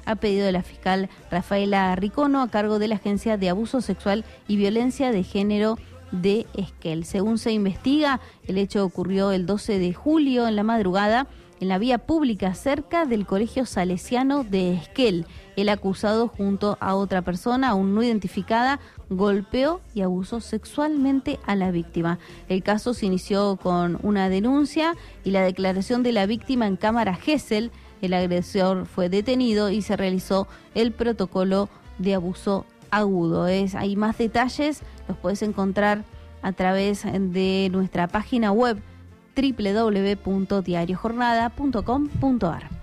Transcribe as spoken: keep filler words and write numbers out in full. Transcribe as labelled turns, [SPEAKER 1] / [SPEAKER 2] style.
[SPEAKER 1] a pedido de la fiscal Rafaela Ricono, a cargo de la Agencia de Abuso Sexual y Violencia de Género de Esquel. Según se investiga, el hecho ocurrió el doce de julio en la madrugada en la vía pública cerca del Colegio Salesiano de Esquel. El acusado, junto a otra persona aún no identificada, golpeó y abusó sexualmente a la víctima. El caso se inició con una denuncia y la declaración de la víctima en cámara Gesell. El agresor fue detenido y se realizó el protocolo de abuso agudo. Es, hay más detalles, los puedes encontrar a través de nuestra página web doble u doble u doble u punto diario jornada punto com punto a r.